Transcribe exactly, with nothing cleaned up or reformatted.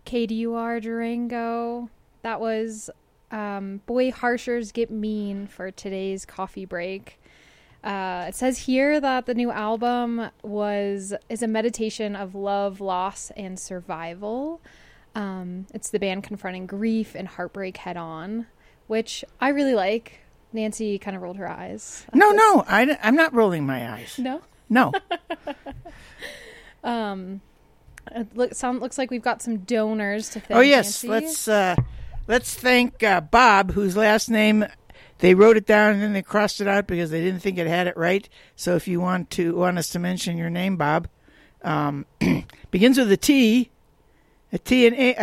K D U R Durango. That was um, Boy Harshers Get Mean for today's coffee break. Uh, it says here that the new album was is a meditation of love, loss, and survival. Um, it's the band confronting grief and heartbreak head on, which I really like. Nancy kind of rolled her eyes. No, no, I, I'm not rolling my eyes. No? No. um, it look, sound, looks like we've got some donors to thank. Oh, yes. Nancy. Let's uh, let's thank uh, Bob, whose last name... They wrote it down and then they crossed it out because they didn't think it had it right. So if you want to want us to mention your name, Bob, um, begins with a T, a T and A.